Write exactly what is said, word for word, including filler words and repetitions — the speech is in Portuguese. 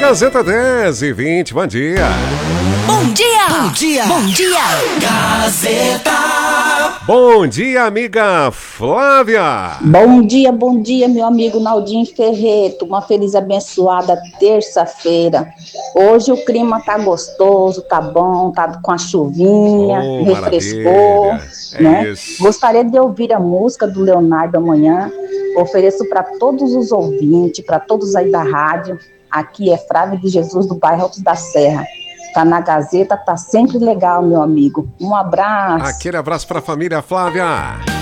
Gazeta dez e vinte, bom dia. Bom dia! Bom dia! Bom dia! Gazeta! Bom dia, amiga Flávia. Bom dia, bom dia, meu amigo Naldinho Ferreto. Uma feliz, abençoada terça-feira. Hoje o clima tá gostoso, tá bom, tá com a chuvinha, Oh, refrescou, maravilha. É né? isso. Gostaria de ouvir a música do Leonardo amanhã. Ofereço para todos os ouvintes, para todos aí da rádio. Aqui é Flávia de Jesus, do bairro Altos da Serra. Tá na Gazeta, tá sempre legal, meu amigo. Um abraço. Aquele abraço pra família, Flávia.